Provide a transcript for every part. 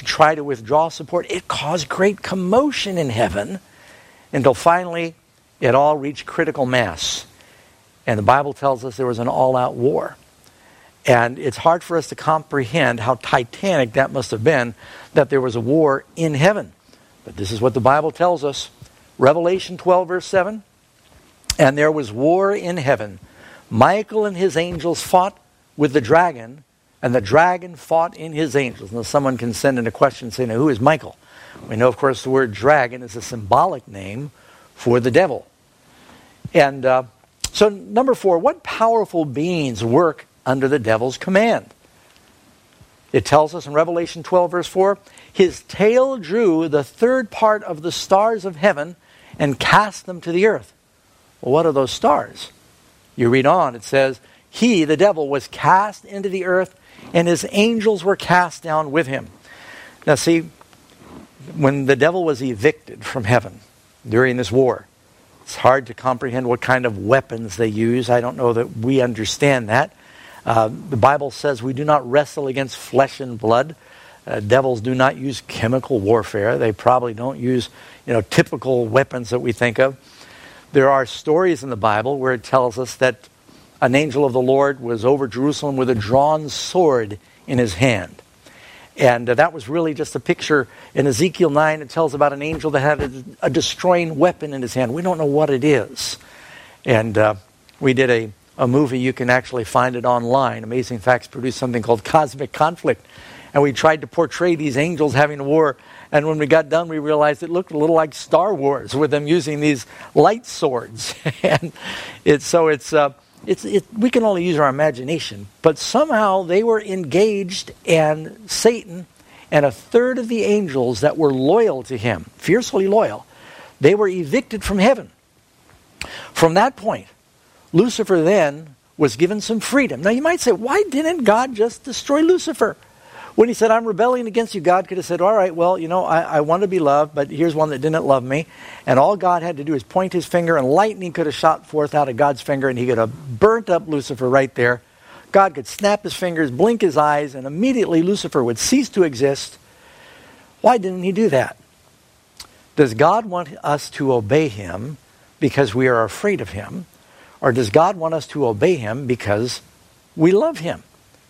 to try to withdraw support. It caused great commotion in heaven until finally it all reached critical mass. And the Bible tells us there was an all-out war. And it's hard for us to comprehend how titanic that must have been, that there was a war in heaven. But this is what the Bible tells us. Revelation 12, verse 7. And there was war in heaven. Michael and his angels fought with the dragon, and the dragon fought in his angels. Now someone can send in a question saying, who is Michael? We know, of course, the word dragon is a symbolic name for the devil. And so number 4, what powerful beings work under the devil's command? It tells us in Revelation 12, verse 4, his tail drew the third part of the stars of heaven and cast them to the earth. Well, what are those stars? You read on, it says, he, the devil, was cast into the earth, and his angels were cast down with him. Now see, when the devil was evicted from heaven during this war, it's hard to comprehend what kind of weapons they use. I don't know that we understand that. The Bible says we do not wrestle against flesh and blood. Devils do not use chemical warfare. They probably don't use, typical weapons that we think of. There are stories in the Bible where it tells us that an angel of the Lord was over Jerusalem with a drawn sword in his hand. And that was really just a picture. In Ezekiel 9, it tells about an angel that had a destroying weapon in his hand. We don't know what it is. And we did a movie. You can actually find it online. Amazing Facts produced something called Cosmic Conflict. And we tried to portray these angels having a war. And when we got done, we realized it looked a little like Star Wars with them using these light swords. And we can only use our imagination. But somehow they were engaged, and Satan and a third of the angels that were loyal to him, fiercely loyal, they were evicted from heaven. From that point, Lucifer then was given some freedom. Now you might say, why didn't God just destroy Lucifer? When he said, I'm rebelling against you, God could have said, all right, well, I want to be loved, but here's one that didn't love me. And all God had to do is point his finger, and lightning could have shot forth out of God's finger, and he could have burnt up Lucifer right there. God could snap his fingers, blink his eyes, and immediately Lucifer would cease to exist. Why didn't he do that? Does God want us to obey him because we are afraid of him? Or does God want us to obey him because we love him?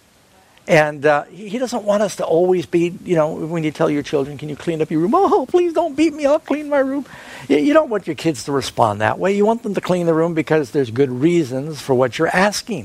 And he doesn't want us to always be, when you tell your children, can you clean up your room? Oh, please don't beat me, I'll clean my room. You don't want your kids to respond that way. You want them to clean the room because there's good reasons for what you're asking.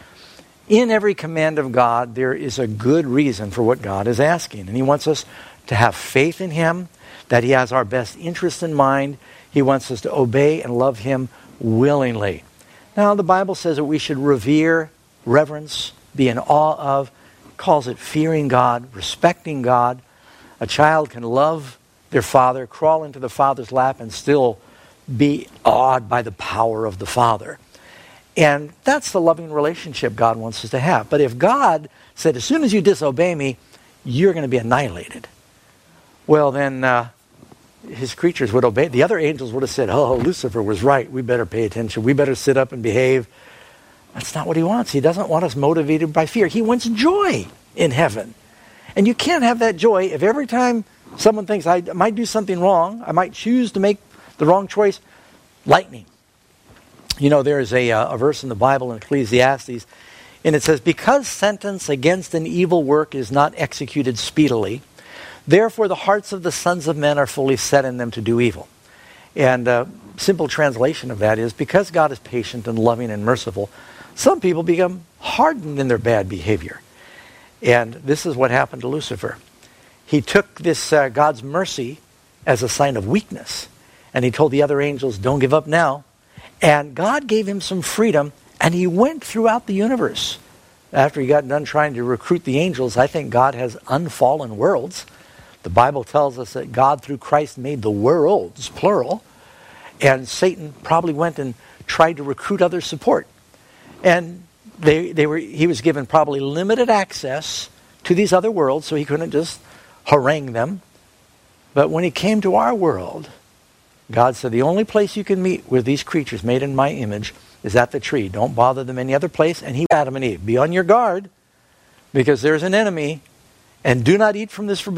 In every command of God, there is a good reason for what God is asking. And he wants us to have faith in him, that he has our best interest in mind. He wants us to obey and love him willingly. Now, the Bible says that we should revere, reverence, be in awe of, calls it fearing God, respecting God. A child can love their father, crawl into the father's lap, and still be awed by the power of the father. And that's the loving relationship God wants us to have. But if God said, as soon as you disobey me, you're going to be annihilated, well, then his creatures would obey. The other angels would have said, oh, Lucifer was right. We better pay attention. We better sit up and behave. That's not what he wants. He doesn't want us motivated by fear. He wants joy in heaven. And you can't have that joy if every time someone thinks, I might do something wrong, I might choose to make the wrong choice, lightning. There is a verse in the Bible in Ecclesiastes, and it says, because sentence against an evil work is not executed speedily, therefore the hearts of the sons of men are fully set in them to do evil. And simple translation of that is, because God is patient and loving and merciful, some people become hardened in their bad behavior. And this is what happened to Lucifer. He took this God's mercy as a sign of weakness. And he told the other angels, don't give up now. And God gave him some freedom, and he went throughout the universe. After he got done trying to recruit the angels, I think God has unfallen worlds. The Bible tells us that God through Christ made the worlds, plural. And Satan probably went and tried to recruit other support. And he was given probably limited access to these other worlds, so he couldn't just harangue them. But when he came to our world, God said, the only place you can meet with these creatures made in my image is at the tree. Don't bother them any other place. And he, Adam and Eve, be on your guard, because there's an enemy, and do not eat from this forbidden